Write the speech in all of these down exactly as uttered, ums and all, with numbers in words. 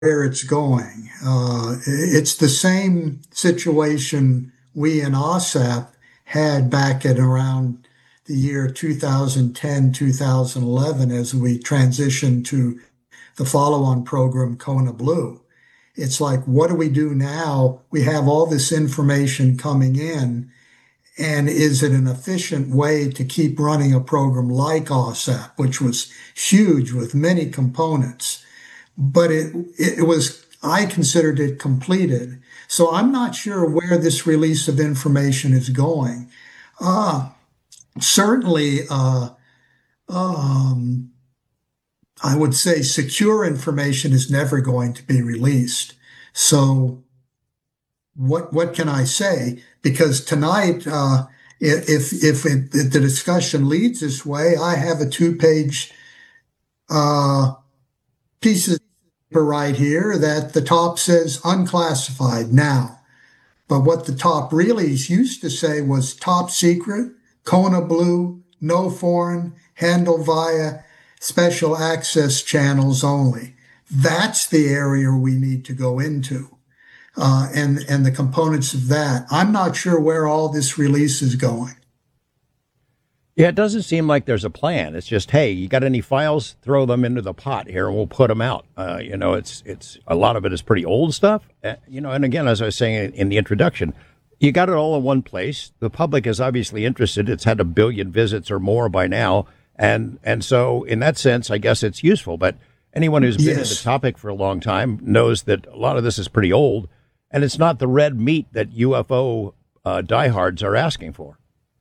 where it's going. Uh, it's the same situation we in OSAP had back at around the year two thousand ten, two thousand eleven, as we transitioned to the follow-on program, Kona Blue. It's like, what do we do now? We have all this information coming in, and is it an efficient way to keep running a program like OSAP, which was huge with many components? But it, it was, I considered it completed. So I'm not sure where this release of information is going. Uh, certainly, uh, um, I would say secure information is never going to be released. So what what can I say? Because tonight, uh, if if, it, if the discussion leads this way, I have a two-page uh, piece of paper right here that the top says unclassified now. But what the top really used to say was top secret, Kona Blue, no foreign, handle via special access channels only. That's the area we need to go into, uh, and, and the components of that. I'm not sure where all this release is going. Yeah, it doesn't seem like there's a plan. It's just, hey, you got any files? Throw them into the pot here, and we'll put them out. Uh, you know, it's it's a lot of it is pretty old stuff. Uh, you know, and again, as I was saying in the introduction, you got it all in one place. The public is obviously interested. It's had a billion visits or more by now. And and so in that sense, I guess it's useful. But anyone who's been yes. in the topic for a long time knows that a lot of this is pretty old. And it's not the red meat that U F O uh, diehards are asking for.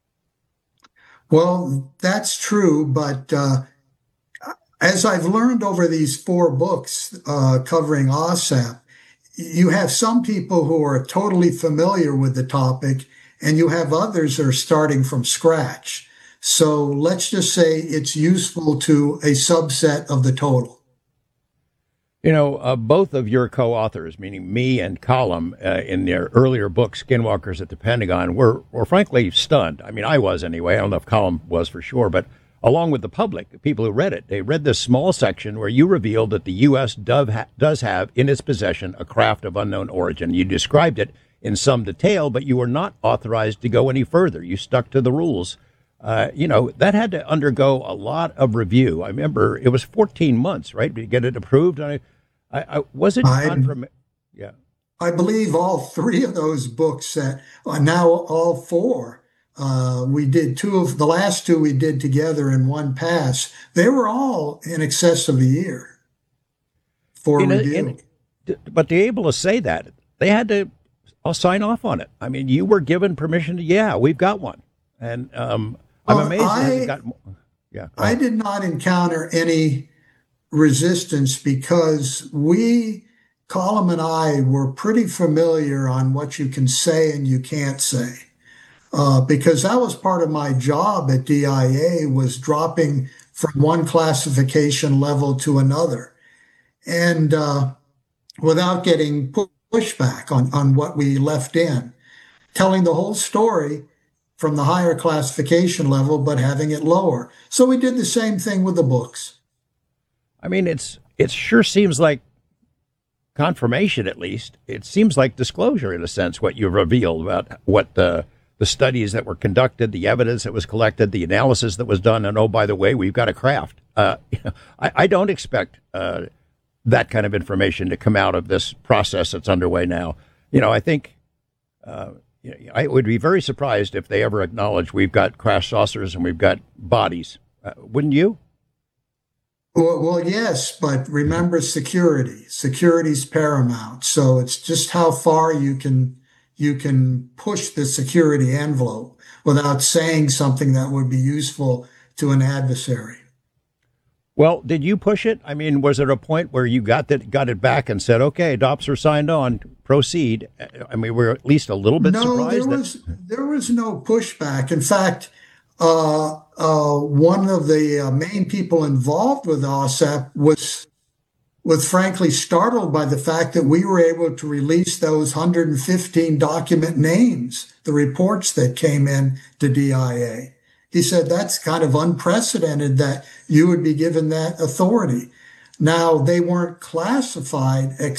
Well, that's true. But uh, as I've learned over these four books uh, covering OSAP, you have some people who are totally familiar with the topic, and you have others that are starting from scratch. So let's just say it's useful to a subset of the total. You know, uh, both of your co-authors, meaning me and Colum, uh, in their earlier book, Skinwalkers at the Pentagon, were, were frankly stunned. I mean, I was anyway. I don't know if Colum was for sure, but along with the public, the people who read it, they read this small section where you revealed that the U S does have in its possession a craft of unknown origin. You described it in some detail, but you were not authorized to go any further. You stuck to the rules. Uh, you know, that had to undergo a lot of review. I remember it was fourteen months, right, to get it approved. I, I, I was it confirm- Yeah. I believe all three of those books, that uh, now all four, uh, we did two of the last two we did together in one pass. They were all in excess of a year for in review. A, in, but to be able to say that, they had to I'll sign off on it. I mean, you were given permission to, yeah, we've got one. And um, I'm well, amazed I, that it got more. Yeah, I did not encounter any resistance because we, Colum and I, were pretty familiar on what you can say and you can't say. Uh, because that was part of my job at D I A, was dropping from one classification level to another. And uh, without getting pushback on, on what we left in, telling the whole story from the higher classification level, but having it lower. So we did the same thing with the books. I mean, it's it sure seems like confirmation, at least. It seems like disclosure, in a sense, what you revealed about what the the studies that were conducted, the evidence that was collected, the analysis that was done. And, oh, by the way, we've got a craft. Uh, I, I don't expect uh, that kind of information to come out of this process that's underway now. You know, I think uh, you know, I would be very surprised if they ever acknowledge we've got crash saucers and we've got bodies. Uh, wouldn't you? Well, well, yes, but remember security. Security's paramount. So it's just how far you can you can push the security envelope without saying something that would be useful to an adversary. Well, did you push it? I mean, was there a point where you got that got it back and said, "Okay, D O P S are signed on, proceed"? I mean, we're at least a little bit no, surprised. No, there was that- there was no pushback. In fact, uh, uh, one of the uh, main people involved with OSAP was was frankly startled by the fact that we were able to release those one hundred fifteen document names, the reports that came in to D I A. He said that's kind of unprecedented that you would be given that authority. Now, they weren't classified